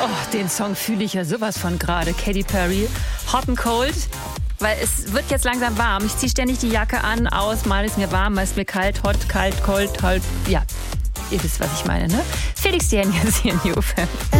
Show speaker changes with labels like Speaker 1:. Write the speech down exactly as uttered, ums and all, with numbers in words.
Speaker 1: Oh, den Song fühle ich ja sowas von gerade. Katy Perry, Hot and Cold. Weil es wird jetzt langsam warm. Ich ziehe ständig die Jacke an, aus. Mal ist mir warm, mal ist mir kalt. Hot, kalt, cold, halt. Ja, ihr wisst, was ich meine, ne? Felix Jähn hier in New F M.